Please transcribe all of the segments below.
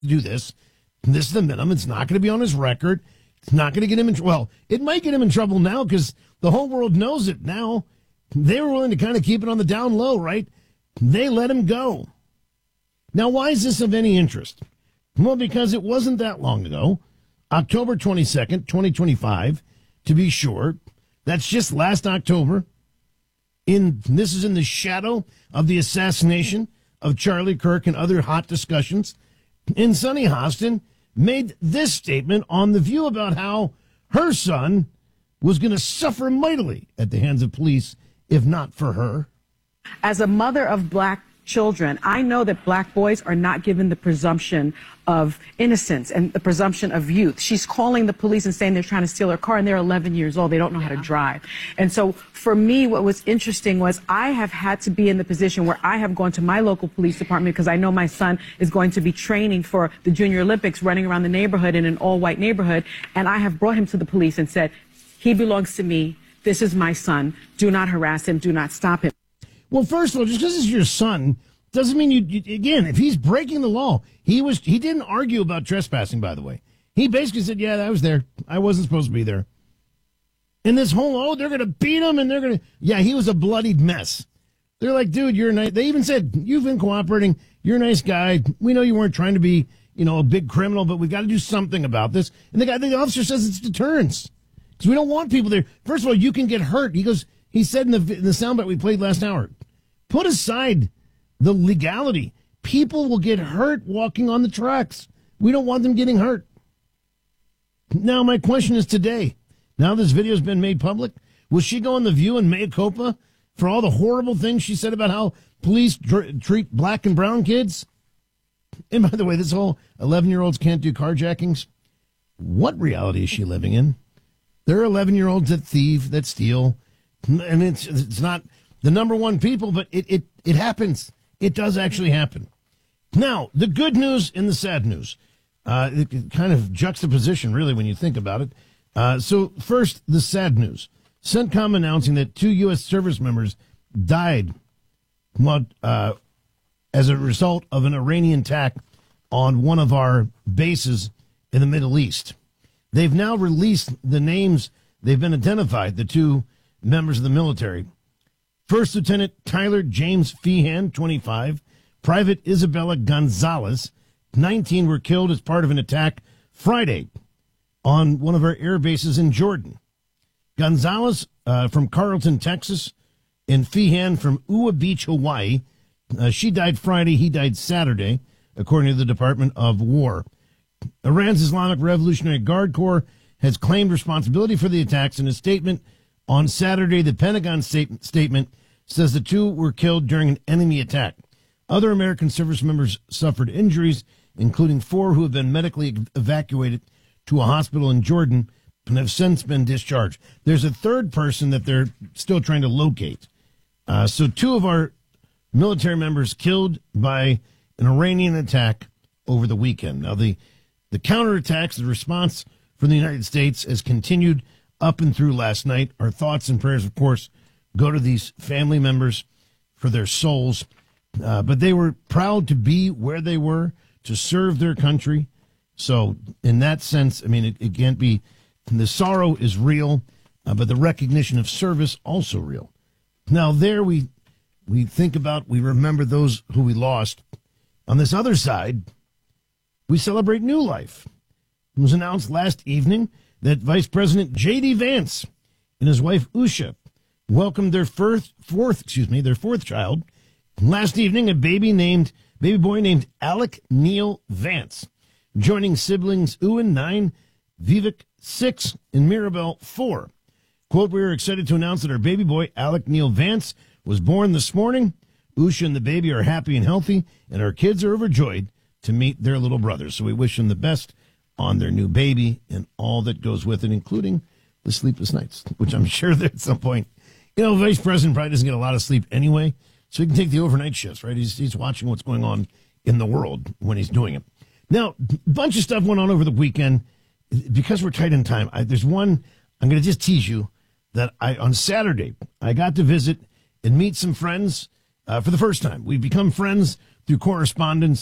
to do this. This is the minimum. It's not going to be on his record. It's not going to get him in trouble. Well, it might get him in trouble now because the whole world knows it now. They were willing to kind of keep it on the down low, right? They let him go. Now, why is this of any interest? Well, because it wasn't that long ago, October 22nd, 2025, to be short. That's just last October. This is in the shadow of the assassination of Charlie Kirk and other hot discussions. And Sunny Hostin made this statement on The View about how her son was going to suffer mightily at the hands of police if not for her. As a mother of black children, I know that black boys are not given the presumption of innocence and the presumption of youth. She's calling the police and saying they're trying to steal her car, and they're 11 years old. They don't know how to drive. And so for me, what was interesting was I have had to be in the position where I have gone to my local police department because I know my son is going to be training for the Junior Olympics, running around the neighborhood in an all-white neighborhood. And I have brought him to the police and said, he belongs to me. This is my son. Do not harass him. Do not stop him. Well, first of all, just because it's your son doesn't mean you again, if he's breaking the law, he didn't argue about trespassing, by the way. He basically said, yeah, I was there. I wasn't supposed to be there. And this whole, they're going to beat him and they're going to, yeah, he was a bloodied mess. They're like, dude, you're nice. They even said, you've been cooperating. You're a nice guy. We know you weren't trying to be, a big criminal, but we've got to do something about this. And the officer says it's deterrence because we don't want people there. First of all, you can get hurt. He said in the soundbite we played last hour, put aside the legality. People will get hurt walking on the tracks. We don't want them getting hurt. Now, my question is today, now this video has been made public, will she go on The View and mea culpa for all the horrible things she said about how police treat black and brown kids? And by the way, this whole 11-year-olds can't do carjackings, what reality is she living in? There are 11-year-olds that thieve, that steal, and it's not the number one people, but it happens. It does actually happen. Now, the good news and the sad news. It kind of juxtaposition, really, when you think about it. So first, the sad news. CENTCOM announcing that 2 U.S. service members died as a result of an Iranian attack on one of our bases in the Middle East. They've now released the names. They've been identified, the 2 members of the military. First Lieutenant Tyler James Feehan, 25, Private Isabella Gonzalez, 19, were killed as part of an attack Friday on one of our air bases in Jordan. Gonzalez from Carlton, Texas, and Feehan from Ua Beach, Hawaii. She died Friday. He died Saturday, according to the Department of War. Iran's Islamic Revolutionary Guard Corps has claimed responsibility for the attacks. In a statement on Saturday, the Pentagon statement says the 2 were killed during an enemy attack. Other American service members suffered injuries, including 4 who have been medically evacuated to a hospital in Jordan and have since been discharged. There's a third person that they're still trying to locate. So 2 of our military members killed by an Iranian attack over the weekend. Now, the counterattacks, the response from the United States has continued up and through last night. Our thoughts and prayers, of course, go to these family members for their souls. But they were proud to be where they were, to serve their country. So in that sense, I mean, it can't be, the sorrow is real, but the recognition of service also real. Now there we think about, we remember those who we lost. On this other side, we celebrate new life. It was announced last evening that Vice President J.D. Vance and his wife Usha welcomed their fourth child last evening, a baby boy named Alec Neil Vance, joining siblings Ewan, 9, Vivek, 6, and Mirabelle, 4. Quote, we are excited to announce that our baby boy, Alec Neil Vance, was born this morning. Usha and the baby are happy and healthy, and our kids are overjoyed to meet their little brother. So we wish them the best on their new baby and all that goes with it, including the sleepless nights, which I'm sure that at some point, Vice President probably doesn't get a lot of sleep anyway, so he can take the overnight shifts, right? He's watching what's going on in the world when he's doing it. Now, a bunch of stuff went on over the weekend. Because we're tight in time, there's one, I'm going to just tease you, that on Saturday, I got to visit and meet some friends for the first time. We've become friends through correspondence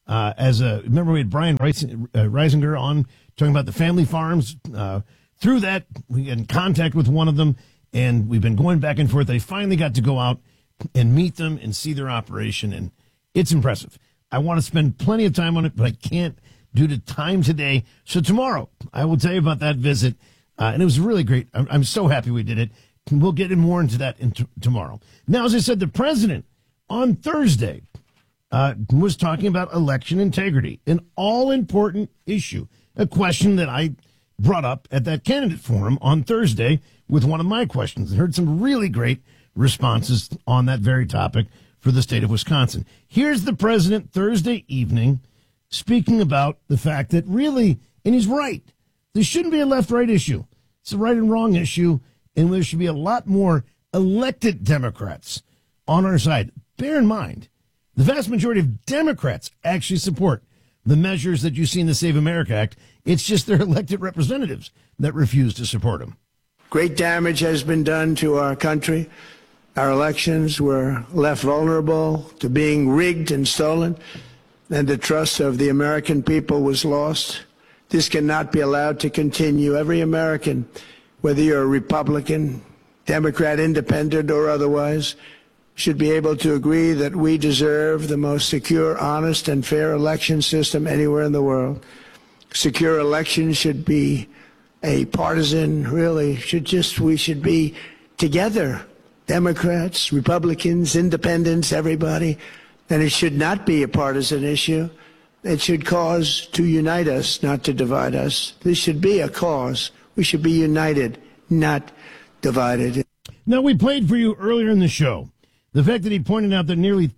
Remember we had Brian Reisinger on talking about the family farms. Through that, we got in contact with one of them, and we've been going back and forth. They finally got to go out and meet them and see their operation, and it's impressive. I want to spend plenty of time on it, but I can't due to time today. So tomorrow, I will tell you about that visit, and it was really great. I'm so happy we did it. We'll get in more into that tomorrow. Now, as I said, the president on Thursday was talking about election integrity, an all-important issue, a question that I brought up at that candidate forum on Thursday with one of my questions. I heard some really great responses on that very topic for the state of Wisconsin. Here's the president Thursday evening speaking about the fact that really, and he's right, this shouldn't be a left-right issue. It's a right and wrong issue, and there should be a lot more elected Democrats on our side. Bear in mind, the vast majority of Democrats actually support the measures that you see in the Save America Act. It's just their elected representatives that refuse to support them. Great damage has been done to our country. Our elections were left vulnerable to being rigged and stolen, and the trust of the American people was lost. This cannot be allowed to continue. Every American, whether you're a Republican, Democrat, Independent, or otherwise, should be able to agree that we deserve the most secure, honest, and fair election system anywhere in the world. Secure elections should be a partisan, we should be together, Democrats, Republicans, Independents, everybody, and it should not be a partisan issue. It should cause to unite us, not to divide us. This should be a cause. We should be united, not divided. Now, we played for you earlier in the show the fact that he pointed out that nearly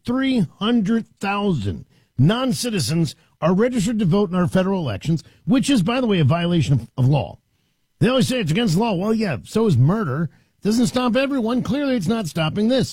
300,000 non-citizens are registered to vote in our federal elections, which is, by the way, a violation of law. They always say it's against the law. Well, yeah, so is murder. Doesn't stop everyone. Clearly, it's not stopping this.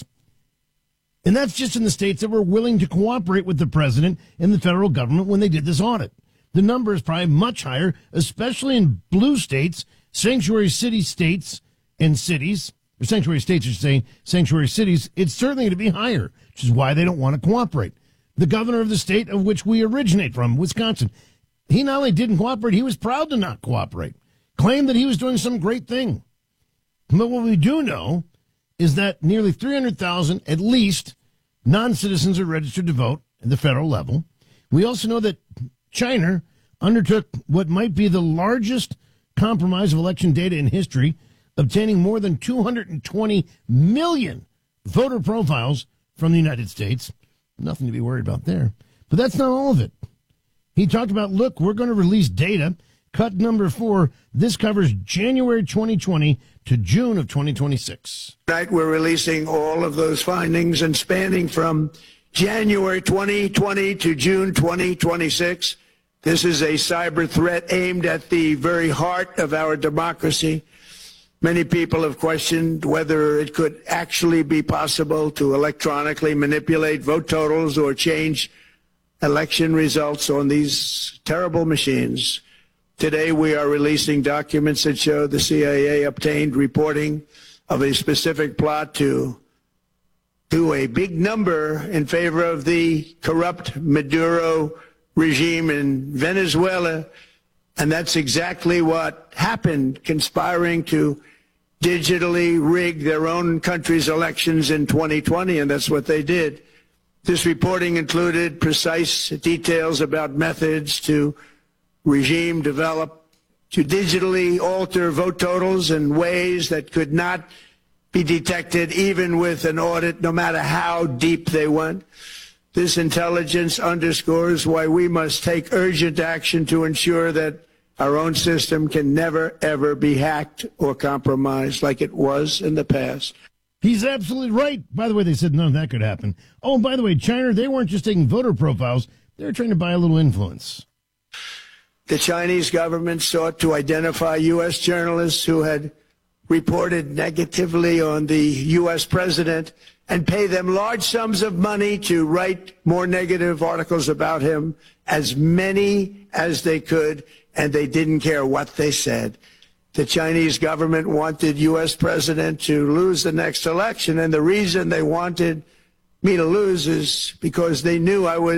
And that's just in the states that were willing to cooperate with the president and the federal government when they did this audit. The number is probably much higher, especially in blue states, sanctuary city states and cities, or sanctuary states are saying sanctuary cities. It's certainly going to be higher, which is why they don't want to cooperate. The governor of the state of which we originate from, Wisconsin, he not only didn't cooperate, he was proud to not cooperate, claimed that he was doing some great thing. But what we do know is that nearly 300,000, at least, non-citizens are registered to vote at the federal level. We also know that China undertook what might be the largest compromise of election data in history, obtaining more than 220 million voter profiles from the United States. Nothing to be worried about there. But that's not all of it. He talked about, look, we're going to release data. Cut number 4, this covers January 2020 to June of 2026. Tonight we're releasing all of those findings and spanning from January 2020 to June 2026. This is a cyber threat aimed at the very heart of our democracy. Many people have questioned whether it could actually be possible to electronically manipulate vote totals or change election results on these terrible machines. Today, we are releasing documents that show the CIA obtained reporting of a specific plot to do a big number in favor of the corrupt Maduro regime in Venezuela. And that's exactly what happened, conspiring to digitally rig their own country's elections in 2020, and that's what they did. This reporting included precise details about methods to regime develop to digitally alter vote totals in ways that could not be detected even with an audit, no matter how deep they went. This intelligence underscores why we must take urgent action to ensure that our own system can never, ever be hacked or compromised like it was in the past. He's absolutely right. By the way, they said none of that could happen. Oh, and by the way, China, they weren't just taking voter profiles. They were trying to buy a little influence. The Chinese government sought to identify U.S. journalists who had reported negatively on the U.S. president and pay them large sums of money to write more negative articles about him, as many as they could, and they didn't care what they said. The Chinese government wanted U.S. president to lose the next election, and the reason they wanted me to lose is because they knew I was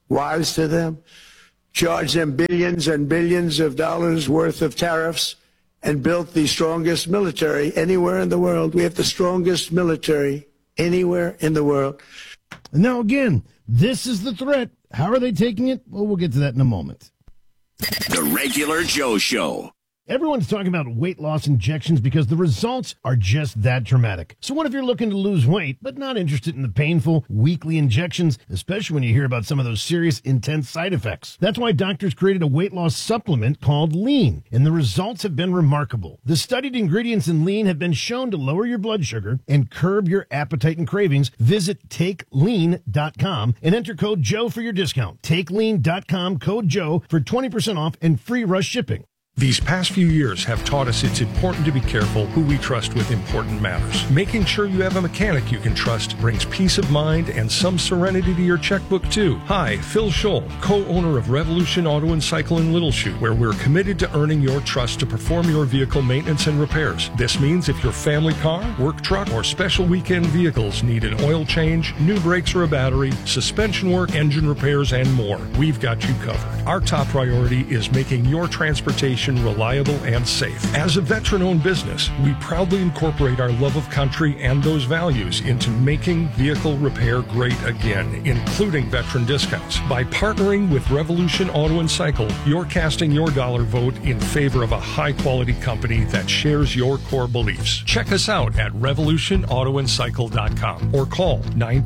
wise to them, charged them billions and billions of dollars worth of tariffs, and built the strongest military anywhere in the world. We have the strongest military anywhere in the world. Now, again, this is the threat. How are they taking it? Well, we'll get to that in a moment. The Regular Joe Show. Everyone's talking about weight loss injections because the results are just that dramatic. So what if you're looking to lose weight, but not interested in the painful weekly injections, especially when you hear about some of those serious, intense side effects? That's why doctors created a weight loss supplement called Lean, and the results have been remarkable. The studied ingredients in Lean have been shown to lower your blood sugar and curb your appetite and cravings. Visit TakeLean.com and enter code Joe for your discount. TakeLean.com, code Joe for 20% off and free rush shipping. These past few years have taught us it's important to be careful who we trust with important matters. Making sure you have a mechanic you can trust brings peace of mind and some serenity to your checkbook, too. Hi, Phil Scholl, co-owner of Revolution Auto and Cycle in Little Chute, where we're committed to earning your trust to perform your vehicle maintenance and repairs. This means if your family car, work truck, or special weekend vehicles need an oil change, new brakes or a battery, suspension work, engine repairs, and more, we've got you covered. Our top priority is making your transportation reliable and safe. As a veteran-owned business, we proudly incorporate our love of country and those values into making vehicle repair great again, including veteran discounts. By partnering with Revolution Auto and Cycle, you're casting your dollar vote in favor of a high-quality company that shares your core beliefs. Check us out at revolutionautoandcycle.com or call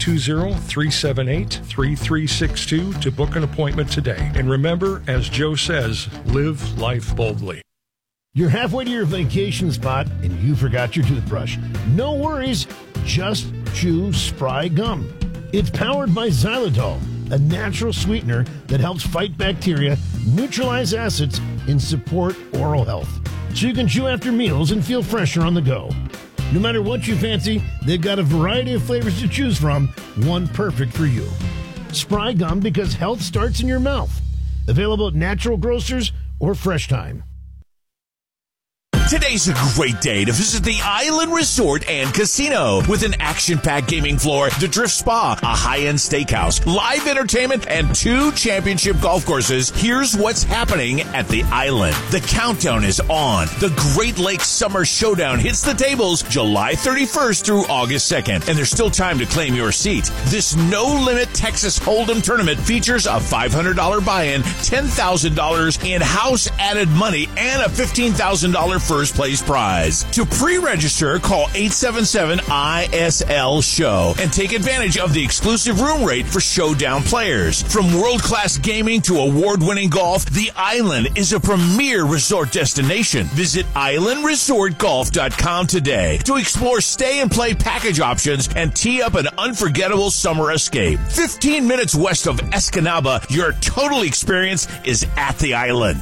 920-378-3362 to book an appointment today. And remember, as Joe says, live life boldly. You're halfway to your vacation spot and you forgot your toothbrush. No worries, just chew Spry Gum. It's powered by xylitol, a natural sweetener that helps fight bacteria, neutralize acids, and support oral health. So you can chew after meals and feel fresher on the go. No matter what you fancy, they've got a variety of flavors to choose from, one perfect for you. Spry Gum, because health starts in your mouth. Available at natural grocers or Fresh Time. Today's a great day to visit the Island Resort and Casino with an action-packed gaming floor, the Drift Spa, a high-end steakhouse, live entertainment, and 2 championship golf courses. Here's what's happening at the Island. The countdown is on. The Great Lakes Summer Showdown hits the tables July 31st through August 2nd, and there's still time to claim your seat. This no-limit Texas Hold'em tournament features a $500 buy-in, $10,000 in house added money, and a $15,000 first place prize. To pre-register, call 877-ISL-SHOW and take advantage of the exclusive room rate for Showdown players. From world-class gaming to award-winning golf, the Island is a premier resort destination. Visit islandresortgolf.com today to explore stay and play package options and tee up an unforgettable summer escape. 15 minutes west of Escanaba, your total experience is at the Island.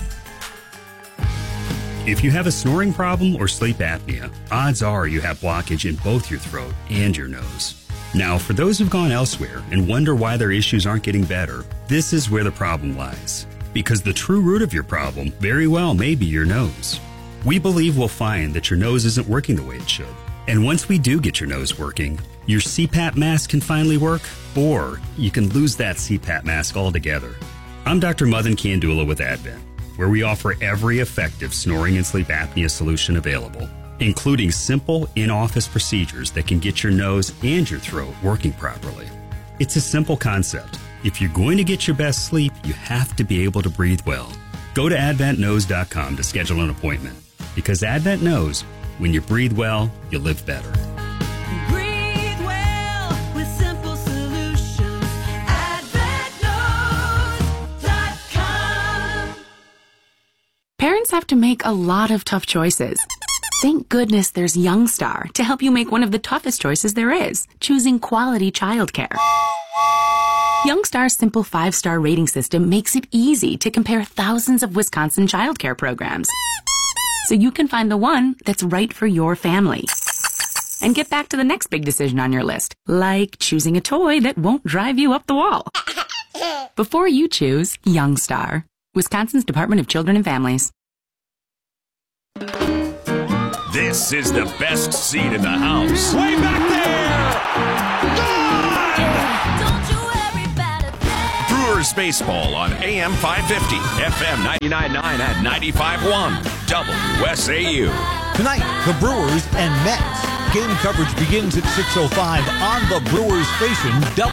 If you have a snoring problem or sleep apnea, odds are you have blockage in both your throat and your nose. Now, for those who've gone elsewhere and wonder why their issues aren't getting better, this is where the problem lies. Because the true root of your problem very well may be your nose. We believe we'll find that your nose isn't working the way it should. And once we do get your nose working, your CPAP mask can finally work, or you can lose that CPAP mask altogether. I'm Dr. Madan Kandula with Advent, where we offer every effective snoring and sleep apnea solution available, including simple in-office procedures that can get your nose and your throat working properly. It's a simple concept. If you're going to get your best sleep, you have to be able to breathe well. Go to AdventKnows.com to schedule an appointment, because Advent knows when you breathe well, you live better. Breathe well with simple solutions. AdventKnows.com. Parents have to make a lot of tough choices. Thank goodness there's Youngstar to help you make one of the toughest choices there is, choosing quality childcare. Youngstar's simple 5-star rating system makes it easy to compare thousands of Wisconsin childcare programs, so you can find the one that's right for your family. And get back to the next big decision on your list, like choosing a toy that won't drive you up the wall. Before you choose Youngstar, Wisconsin's Department of Children and Families. This is the best seat in the house. Way back there! Brewer Brewers baseball on AM 550, FM 99.9 and 95.1 WSAU. Tonight, the Brewers and Mets. Game coverage begins at 6:05 on the Brewers station.